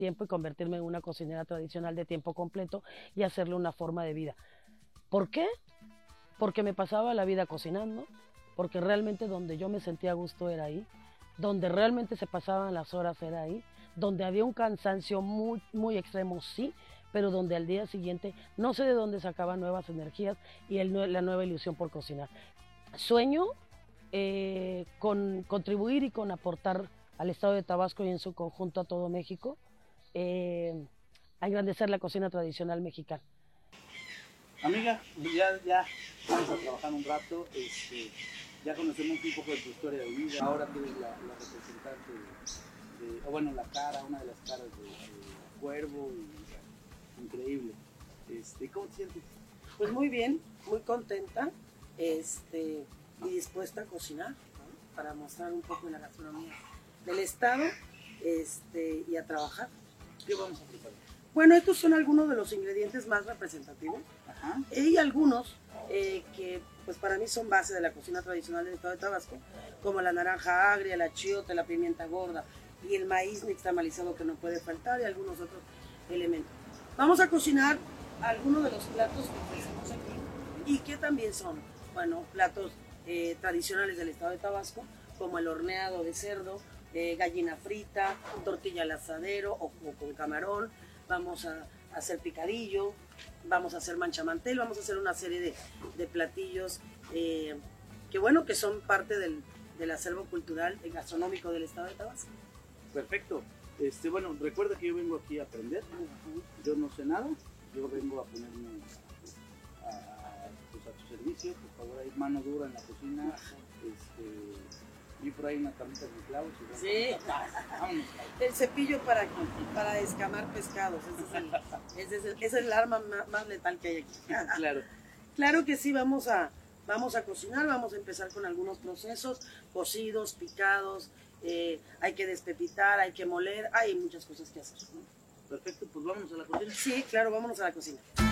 tiempo y convertirme en una cocinera tradicional de tiempo completo y hacerle una forma de vida. ¿Por qué? Porque me pasaba la vida cocinando, porque realmente donde yo me sentía a gusto era ahí, donde realmente se pasaban las horas era ahí, donde había un cansancio muy, muy extremo, sí, pero donde al día siguiente no sé de dónde sacaba nuevas energías y la nueva ilusión por cocinar. Sueño con contribuir y con aportar al estado de Tabasco y en su conjunto a todo México, a engrandecer la cocina tradicional mexicana. Amiga, ya vamos a trabajar un rato, ya conocemos un poco de tu historia de vida, ahora tú eres la representante o bueno, la cara, una de las caras de Cuervo, y, increíble. ¿Cómo te sientes? Pues muy bien, muy contenta y dispuesta a cocinar, ¿no? Para mostrar un poco de la gastronomía del estado y a trabajar. ¿Qué vamos a preparar? Bueno, estos son algunos de los ingredientes más representativos. Ajá. Y algunos que pues para mí son base de la cocina tradicional del estado de Tabasco, como la naranja agria, la chiote, la pimienta gorda y el maíz nixtamalizado que no puede faltar y algunos otros elementos. Vamos a cocinar algunos de los platos que ofrecemos aquí y que también son, bueno, platos tradicionales del estado de Tabasco, como el horneado de cerdo, gallina frita, tortilla al asadero o con camarón. Vamos a hacer picadillo, vamos a hacer manchamantel, vamos a hacer una serie de platillos que bueno, que son parte del acervo cultural y gastronómico del estado de Tabasco. Perfecto. Bueno, recuerda que yo vengo aquí a aprender, yo no sé nada, yo vengo a ponerme a tu servicio, por favor, hay mano dura en la cocina, vi por ahí unas tablitas de clavos. Sí, vámonos. El cepillo para escamar pescados, ese es el arma más letal que hay aquí. Claro. Claro que sí, vamos a cocinar, vamos a empezar con algunos procesos, cocidos, picados, hay que despepitar, hay que moler, hay muchas cosas que hacer, ¿no? Perfecto, pues vámonos a la cocina. Sí, claro, vámonos a la cocina.